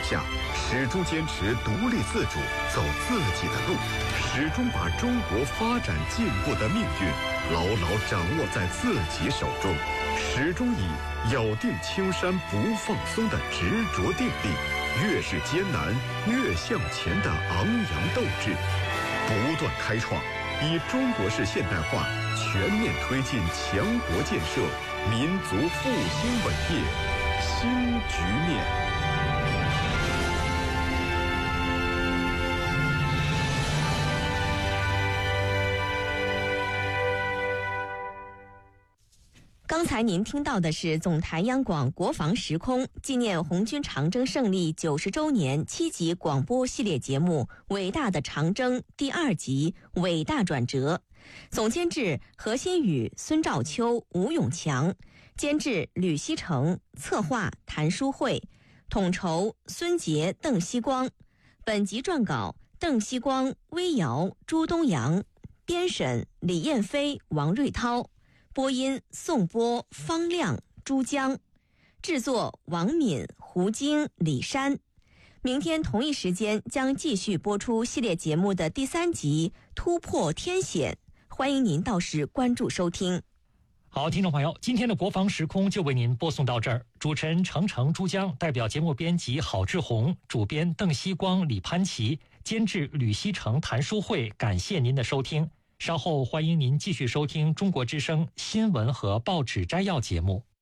下，始终坚持独立自主，走自己的路，始终把中国发展进步的命运牢牢掌握在自己手中，始终以咬定青山不放松的执着定力，越是艰难越向前的昂扬斗志，不断开创，以中国式现代化全面推进强国建设、民族复兴伟业新局面。 刚才您听到的是总台央广国防时空纪念红军长征胜利90周年7集广播系列节目《伟大的长征》第2集《伟大转折》，总监制何新宇、孙兆秋、吴永强，监制吕锡成，策划谭书慧，统筹孙杰、邓锡光。本集撰稿邓锡光、魏瑶、朱东阳，编审李燕飞、王瑞涛。播音宋波、方亮、朱江，制作王敏、胡晶、李珊。明天同一时间将继续播出系列节目的第3集《突破天险》，欢迎您到时关注收听。 好，听众朋友，今天的国防时空就为您播送到这儿。主持人程程、朱江，代表节目编辑郝志红，主编邓锡光、李潘琪，监制吕锡成、谭书慧，感谢您的收听。稍后欢迎您继续收听中国之声新闻和报纸摘要节目。